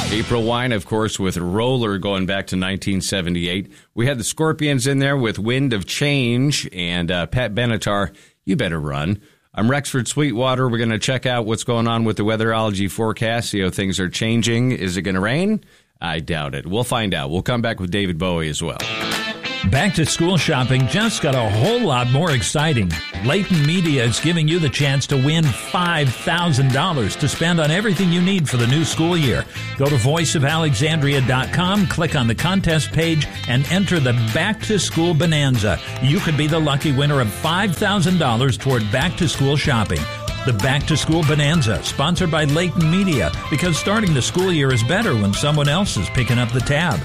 April Wine, of course, with Roller going back to 1978. We had the Scorpions in there with Wind of Change and Pat Benatar, You Better Run. I'm Rexford Sweetwater. We're going to check out what's going on with the weatherology forecast, see how things are changing. Is it going to rain? I doubt it. We'll find out. We'll come back with David Bowie as well. Back to school shopping just got a whole lot more exciting. Layton Media is giving you the chance to win $5,000 to spend on everything you need for the new school year. Go to voiceofalexandria.com, click on the contest page, and enter the Back to School Bonanza. You could be the lucky winner of $5,000 toward back to school shopping. The Back to School Bonanza, sponsored by Layton Media, because starting the school year is better when someone else is picking up the tab.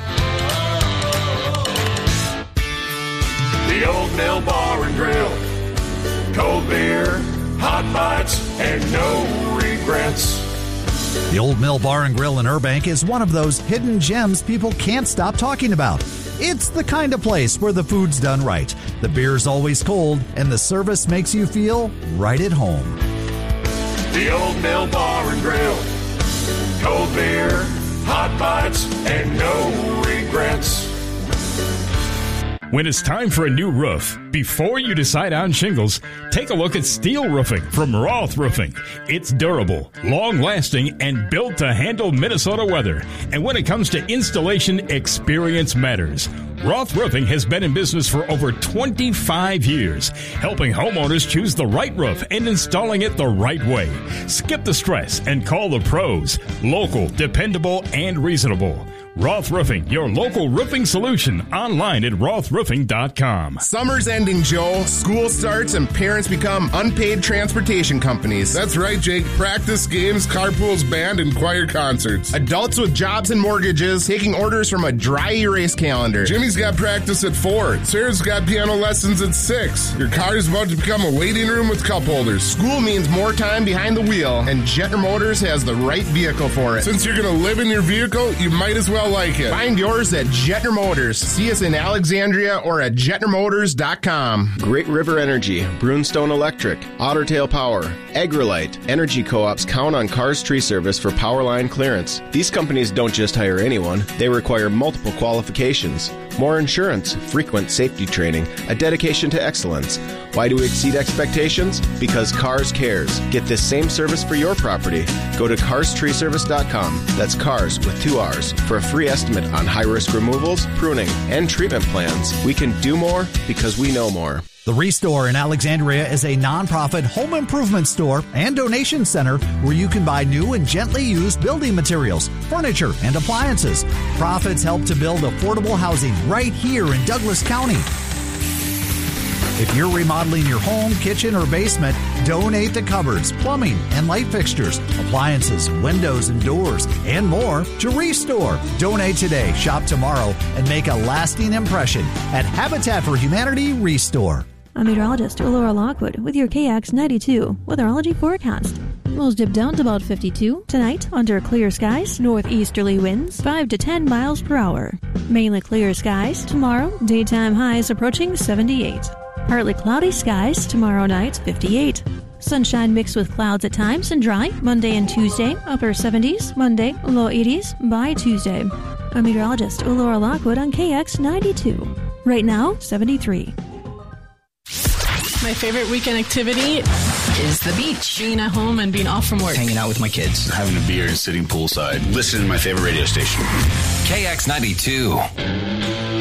The Old Mill Bar and Grill. Cold beer, hot bites, and no regrets. The Old Mill Bar and Grill in Burbank is one of those hidden gems people can't stop talking about. It's the kind of place where the food's done right, the beer's always cold, and the service makes you feel right at home. The Old Mill Bar and Grill. Cold beer, hot bites, and no regrets. When it's time for a new roof, before you decide on shingles, take a look at steel roofing from Roth Roofing. It's durable, long-lasting, and built to handle Minnesota weather. And when it comes to installation, experience matters. Roth Roofing has been in business for over 25 years, helping homeowners choose the right roof and installing it the right way. Skip the stress and call the pros. Local, dependable, and reasonable. Roth Roofing, your local roofing solution, online at rothroofing.com. Summer's ending, Joe. School starts and parents become unpaid transportation companies. That's right, Jake. Practice, games, carpools, band, and choir concerts. Adults with jobs and mortgages taking orders from a dry erase calendar. Jimmy's got practice at 4. Sarah's got piano lessons at 6. Your car's about to become a waiting room with cup holders. School means more time behind the wheel, and Jetner Motors has the right vehicle for it. Since you're going to live in your vehicle, you might as well like it. Find yours at Jetner Motors. See us in Alexandria or at JetnerMotors.com. Great River Energy, Brunstone Electric, Ottertail Power, Agrilite, Energy Co-ops count on Cars Tree Service for power line clearance. These companies don't just hire anyone, they require multiple qualifications. More insurance, frequent safety training, a dedication to excellence. Why do we exceed expectations? Because Cars cares. Get this same service for your property. Go to CarsTreeService.com. That's Cars with 2 R's for a free estimate on high-risk removals, pruning, and treatment plans. We can do more because we know more. The Restore in Alexandria is a nonprofit home improvement store and donation center where you can buy new and gently used building materials, furniture, and appliances. Profits help to build affordable housing right here in Douglas County. If you're remodeling your home, kitchen, or basement, donate the cupboards, plumbing, and light fixtures, appliances, windows, and doors, and more to Restore. Donate today, shop tomorrow, and make a lasting impression at Habitat for Humanity Restore. I'm meteorologist Laura Lockwood with your KX92 weatherology forecast. We'll dip down to about 52 tonight under clear skies, northeasterly winds 5 to 10 miles per hour. Mainly clear skies tomorrow, daytime highs approaching 78. Partly cloudy skies tomorrow night, 58. Sunshine mixed with clouds at times and dry Monday and Tuesday, upper 70s, Monday, low 80s by Tuesday. I'm meteorologist Laura Lockwood on KX92. Right now, 73. My favorite weekend activity is the beach. Being at home and being off from work. Hanging out with my kids. Having a beer and sitting poolside. Listening to my favorite radio station. KX92.